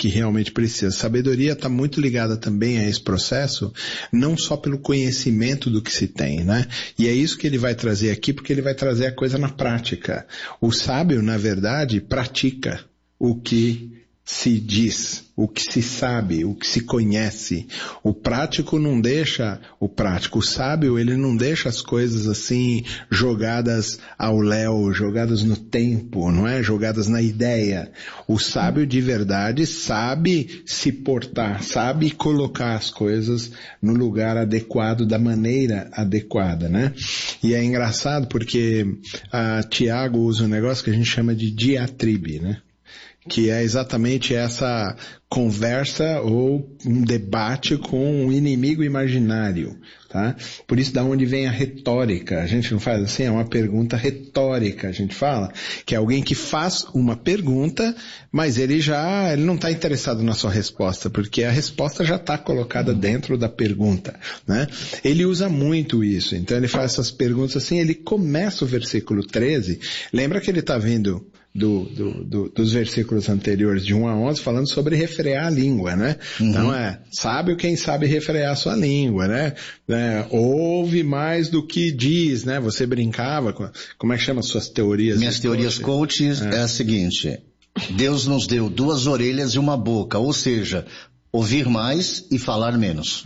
que realmente precisa. Sabedoria está muito ligada também a esse processo, não só pelo conhecimento do que se tem, né? E é isso que ele vai trazer aqui, porque ele vai trazer a coisa na prática. O sábio, na verdade, pratica o que se diz, o que se sabe, o que se conhece. O prático não deixa o prático. O sábio, ele não deixa as coisas assim jogadas ao léu, jogadas no tempo, não é? Jogadas na ideia. O sábio de verdade sabe se portar, sabe colocar as coisas no lugar adequado, da maneira adequada, né? E é engraçado porque Tiago usa um negócio que a gente chama de diatribe, né? Que é exatamente essa conversa ou um debate com um inimigo imaginário, tá? Por isso da onde vem a retórica. A gente não faz assim, é uma pergunta retórica, a gente fala, que é alguém que faz uma pergunta, mas ele não está interessado na sua resposta, porque a resposta já está colocada dentro da pergunta, né? Ele usa muito isso, então ele faz essas perguntas assim, ele começa o versículo 13, lembra que ele está vindo dos versículos anteriores de 1 a 11 falando sobre refrear a língua, né? Então sábio quem sabe refrear a sua língua, né? Ouve mais do que diz, né? Você brincava com, como é que chama as suas teorias? Minhas teorias coach é a seguinte: Deus nos deu 2 orelhas e uma boca, ou seja, ouvir mais e falar menos.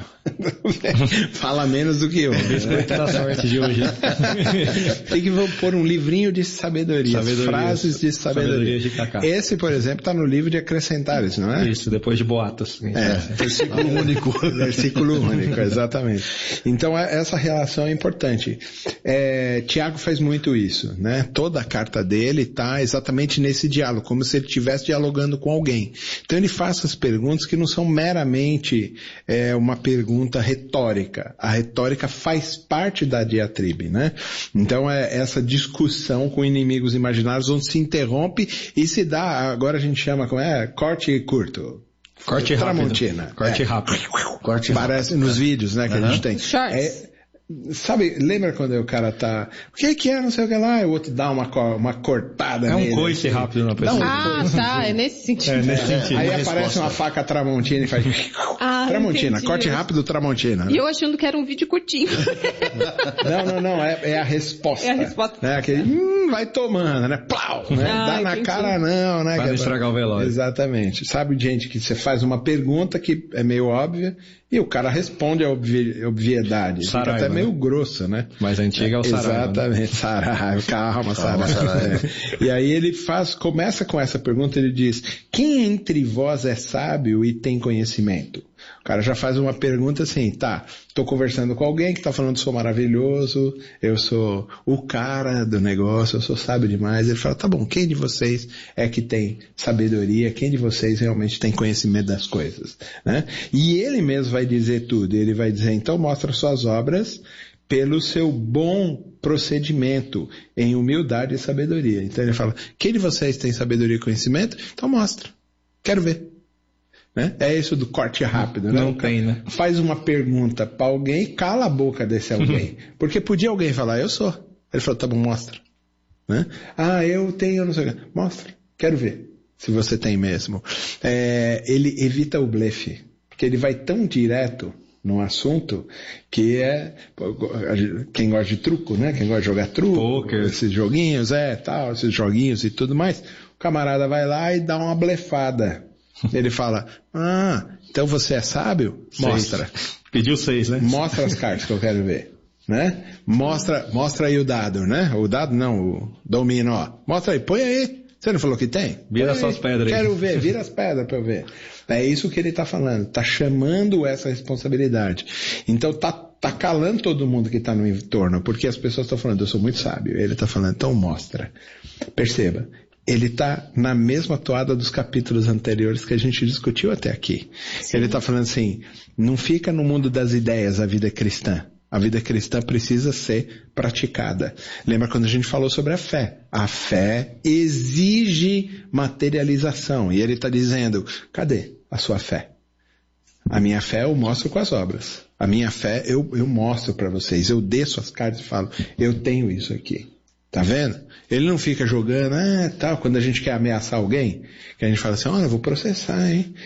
Fala menos do que eu. Biscoito da sorte de hoje. Tem que pôr um livrinho de sabedoria, frases de sabedoria. De Cacá. Esse, por exemplo, está no livro de Acrescentares, não é? Isso, depois de Boatos. Versículo único. Versículo único, exatamente. Então, essa relação é importante. Tiago faz muito isso, né? Toda a carta dele está exatamente nesse diálogo, como se ele estivesse dialogando com alguém. Então, ele faz essas perguntas que não são meramente uma pergunta retórica. A retórica faz parte da diatribe, né? Então essa discussão com inimigos imaginários onde se interrompe e se dá, agora a gente chama, como corte curto. Corte Tramontina. Corte rápido. Corte parece rápido. Nos vídeos, né, que a gente tem. Shorts. Sabe, lembra quando o cara tá, o que é, não sei o que lá, e o outro dá uma cortada nele. É um coice assim, rápido na pessoa. É nesse sentido. Aí aparece uma faca Tramontina e faz Tramontina, corte rápido Tramontina. E eu achando que era um vídeo curtinho. Não, é a resposta. É a resposta. Né? Aquele, vai tomando, né? Plau, né? Dá na cara não, né? Vai estragar o velório. Exatamente. Sabe, gente, que você faz uma pergunta que é meio óbvia e o cara responde a obviedade. Saraiva, fica até meio né? grosso, né? Mais antiga é o Saraiva. Exatamente, né? Saraiva, calma, Saraiva. E aí ele começa com essa pergunta, ele diz, quem entre vós é sábio e tem conhecimento? O cara já faz uma pergunta assim, tô conversando com alguém que tá falando, sou maravilhoso, eu sou o cara do negócio, eu sou sábio demais. Ele fala, tá bom, quem de vocês é que tem sabedoria, quem de vocês realmente tem conhecimento das coisas, né? E ele mesmo vai dizer tudo, ele vai dizer, então mostra suas obras pelo seu bom procedimento, em humildade e sabedoria. Então ele fala, quem de vocês tem sabedoria e conhecimento? Então mostra, quero ver. Né? É isso do corte rápido, né? Não tem, né? Faz uma pergunta para alguém e cala a boca desse alguém. Porque podia alguém falar, eu sou. Ele falou, tá bom, mostra. Né? Eu tenho, não sei o que. Mostra, quero ver se você tem mesmo. Ele evita o blefe, porque ele vai tão direto num assunto que quem gosta de truco, né? Quem gosta de jogar truco, Poker. Esses joguinhos, esses joguinhos e tudo mais. O camarada vai lá e dá uma blefada. Ele fala, então você é sábio? Mostra. Pediu 6, né? Mostra as cartas que eu quero ver, né? Mostra aí o dado, né? O dado não, o dominó. Mostra aí, põe aí. Você não falou que tem? Vira suas pedras aí. Quero ver, vira as pedras pra eu ver. É isso que ele tá falando, tá chamando essa responsabilidade. Então tá calando todo mundo que tá no entorno, porque as pessoas estão falando, eu sou muito sábio. Ele tá falando, então mostra. Perceba. Ele está na mesma toada dos capítulos anteriores que a gente discutiu até aqui. Sim. Ele está falando assim, não fica no mundo das ideias a vida cristã. A vida cristã precisa ser praticada. Lembra quando a gente falou sobre a fé? A fé exige materialização. E ele está dizendo, cadê a sua fé? A minha fé eu mostro com as obras. A minha fé eu mostro para vocês. Eu desço as cartas e falo, eu tenho isso aqui. Tá vendo? Ele não fica jogando, quando a gente quer ameaçar alguém, que a gente fala assim, eu vou processar, hein?